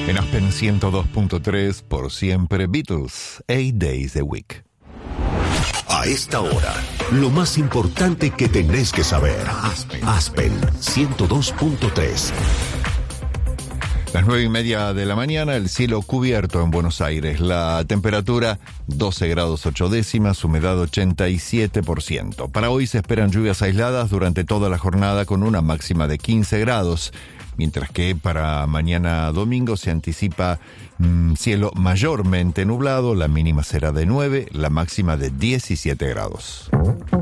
En Aspen 102.3, por siempre, Beatles, 8 Days a Week. A esta hora, lo más importante que tenés que saber. Aspen 102.3. Las 9:30 de la mañana, el cielo cubierto en Buenos Aires. La temperatura 12 grados 8 décimas, humedad 87%. Para hoy se esperan lluvias aisladas durante toda la jornada con una máxima de 15 grados. Mientras que para mañana domingo se anticipa cielo mayormente nublado, la mínima será de 9, la máxima de 17 grados.